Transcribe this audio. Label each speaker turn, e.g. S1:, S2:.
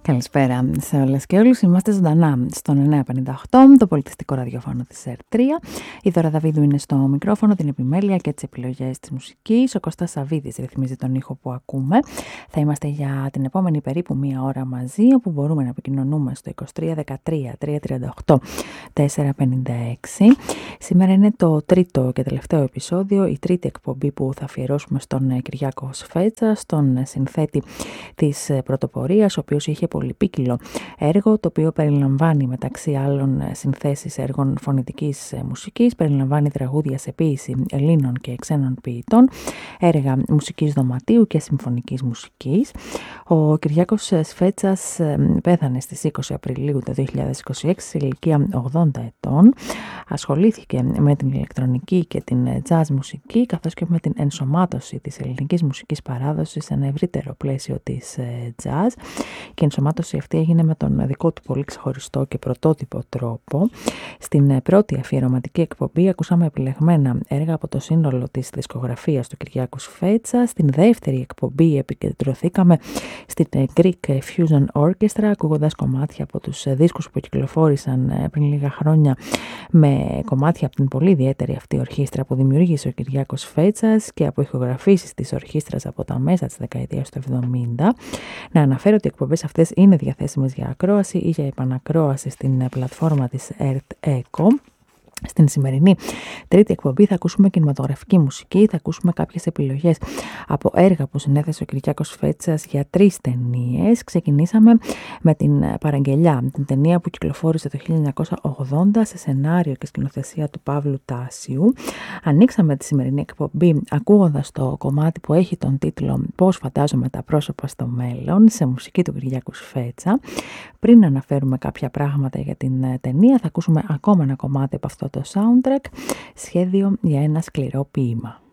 S1: Καλησπέρα σε όλες και όλους. Είμαστε ζωντανά στον 958, το πολιτιστικό ραδιόφωνο της ΕΡΤ3. Η Δώρα Δαβίδου είναι στο μικρόφωνο, την επιμέλεια και τις επιλογές της μουσικής. Ο Κωστάς Σαββίδης ρυθμίζει τον ήχο που ακούμε. Θα είμαστε για την επόμενη περίπου μία ώρα μαζί, όπου μπορούμε να επικοινωνούμε στο 2313 338 456. Σήμερα είναι το τρίτο και τελευταίο επεισόδιο, η τρίτη εκπομπή που θα αφιερώσουμε στον Κυριάκο Σφέτσα, στον συνθέτη της πρωτοπορίας, ο οποίος είχε πολυπίκυλο έργο, το οποίο περιλαμβάνει μεταξύ άλλων συνθέσεις έργων φωνητικής μουσικής, περιλαμβάνει τραγούδια σε ποίηση Ελλήνων και ξένων ποιητών, έργα μουσικής δωματίου και συμφωνικής μουσικής. Ο Κυριάκος Σφέτσας πέθανε στις 20 Απριλίου του 2026 σε ηλικία 80 ετών. Ασχολήθηκε με την ηλεκτρονική και την jazz μουσική, καθώς και με την ενσωμάτωση της ελληνικής μουσικής παράδοσης σε ένα ευρύτερο πλαίσιο της jazz. Και η ενσωμάτωση αυτή έγινε με τον δικό του πολύ ξεχωριστό και πρωτότυπο τρόπο. Στην πρώτη αφιερωματική εκπομπή ακούσαμε επιλεγμένα έργα από το σύνολο της δισκογραφίας του Κυριάκου Σφέτσα. Στην δεύτερη εκπομπή επικεντρωθήκαμε στην Greek Fusion Orchestra, ακούγοντας κομμάτια από τους δίσκους που κυκλοφόρησαν πριν λίγα χρόνια, με κομμάτια από την πολύ ιδιαίτερη αυτή ορχήστρα που δημιούργησε ο Κυριάκος Σφέτσας και από ηχογραφήσεις της ορχήστρας από τα μέσα της δεκαετίας του 70. Να αναφέρω ότι οι εκπομπές αυτές είναι διαθέσιμες για ακρόαση ή για επανακρόαση στην πλατφόρμα της ERT Echo. Στην σημερινή τρίτη εκπομπή θα ακούσουμε κινηματογραφική μουσική, θα ακούσουμε κάποιες επιλογές από έργα που συνέθεσε ο Κυριάκος Σφέτσας για 3 ταινίες. Ξεκινήσαμε με την Παραγγελιά, την ταινία που κυκλοφόρησε το 1980 σε σενάριο και σκηνοθεσία του Παύλου Τάσιου. Ανοίξαμε τη σημερινή εκπομπή ακούγοντας το κομμάτι που έχει τον τίτλο «Πώς φαντάζομαι τα πρόσωπα στο μέλλον», σε μουσική του Κυριάκου Σφέτσα. Πριν αναφέρουμε κάποια πράγματα για την ταινία, θα ακούσουμε ακόμα ένα κομμάτι από αυτό το soundtrack, σχέδιο για ένα σκληρό ποίημα.